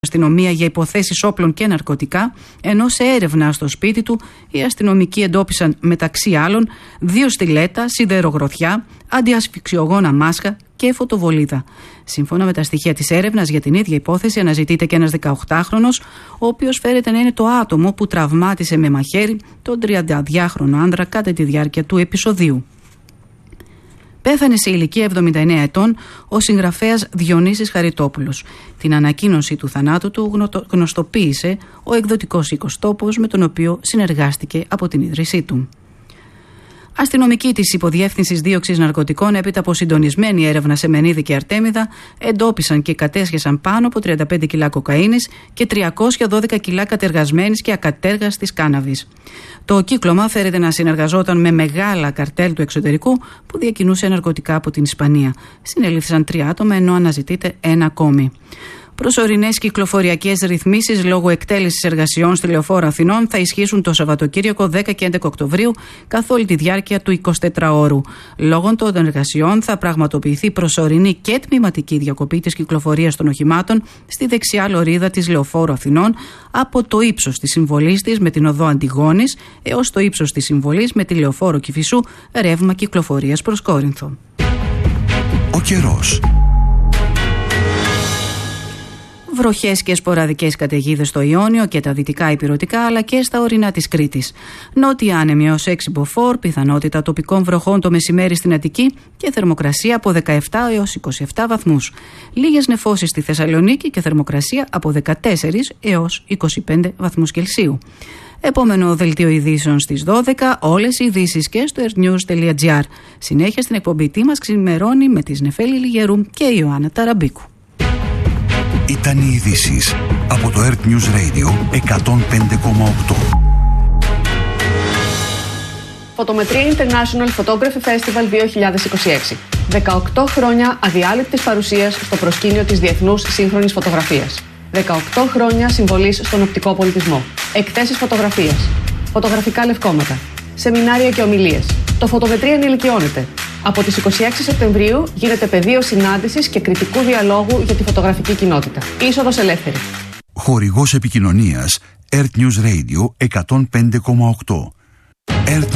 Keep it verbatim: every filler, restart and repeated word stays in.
Αστυνομία για υποθέσεις όπλων και ναρκωτικά, ενώ σε έρευνα στο σπίτι του οι αστυνομικοί εντόπισαν μεταξύ άλλων δύο στιλέτα, σιδερογροθιά, αντιασφυξιογόνα μάσκα και φωτοβολίδα. Σύμφωνα με τα στοιχεία της έρευνας για την ίδια υπόθεση, αναζητείται και ένας δεκαοκτάχρονος, ο οποίος φέρεται να είναι το άτομο που τραυμάτισε με μαχαίρι τον τριανταδυάχρονο άνδρα κατά τη διάρκεια του επεισοδίου. Πέθανε σε ηλικία εβδομήντα εννέα ετών ο συγγραφέας Διονύσης Χαριτόπουλος. Την ανακοίνωση του θανάτου του γνωστοποίησε ο εκδοτικός οίκος Τόπος, με τον οποίο συνεργάστηκε από την ίδρυσή του. Αστυνομικοί της Υποδιεύθυνσης Δίωξης Ναρκωτικών, έπειτα από συντονισμένη έρευνα σε Μενίδη και Αρτέμιδα, εντόπισαν και κατέσχεσαν πάνω από τριάντα πέντε κιλά κοκαίνης και τριακόσια δώδεκα κιλά κατεργασμένης και ακατέργαστης κάναβης. Το κύκλωμα φέρεται να συνεργαζόταν με μεγάλα καρτέλ του εξωτερικού που διακινούσε ναρκωτικά από την Ισπανία. Συνελήφθησαν τρία άτομα, ενώ αναζητείται ένα ακόμη. Προσωρινές κυκλοφοριακές ρυθμίσεις λόγω εκτέλεσης εργασιών στη Λεωφόρο Αθηνών θα ισχύσουν το Σαββατοκύριακο δέκα και έντεκα Οκτωβρίου καθ' όλη τη διάρκεια του εικοσιτετράωρου. Λόγω των εργασιών θα πραγματοποιηθεί προσωρινή και τμηματική διακοπή της κυκλοφορίας των οχημάτων στη δεξιά λωρίδα της Λεωφόρου Αθηνών από το ύψος της συμβολής της με την οδό Αντιγόνης έως το ύψος της συμβολής με τη Λεωφόρο Κηφισού, ρεύμα κυκλοφορίας προς Κόρινθο. Ο καιρός. Βροχές και σποραδικές καταιγίδες στο Ιόνιο και τα δυτικά ηπειρωτικά, αλλά και στα ορεινά της Κρήτης. Νότια άνεμη έως έξι μποφόρ, πιθανότητα τοπικών βροχών το μεσημέρι στην Αττική και θερμοκρασία από δεκαεπτά έως είκοσι επτά βαθμούς. Λίγες νεφώσεις στη Θεσσαλονίκη και θερμοκρασία από δεκατέσσερα έως είκοσι πέντε βαθμούς Κελσίου. Επόμενο δελτίο ειδήσεων στις δώδεκα, όλες οι ειδήσεις και στο airnews τελεία gr. Συνέχεια στην εκπομπή τι μας ξημερώνει με τη Νεφέλη Λιγερού και η Ιωάννα Ταραμπίκου. Ήταν οι ειδήσεις από το Earth News Radio εκατόν πέντε κόμμα οκτώ. Φωτομετρία International Photography Festival δύο χιλιάδες είκοσι έξι. δεκαοκτώ χρόνια αδιάλειπτης παρουσίας στο προσκήνιο της διεθνούς σύγχρονης φωτογραφίας. δεκαοκτώ χρόνια συμβολής στον οπτικό πολιτισμό. Εκθέσεις φωτογραφίας. Φωτογραφικά λευκόματα. Σεμινάρια και ομιλίες. Το Φωτομετρία ενηλικιώνεται. Από τις είκοσι έξι Σεπτεμβρίου γίνεται πεδίο συνάντησης και κριτικού διαλόγου για τη φωτογραφική κοινότητα. Είσοδος ελεύθερη. Χορηγός επικοινωνίας Earth News Radio εκατόν πέντε κόμμα οκτώ.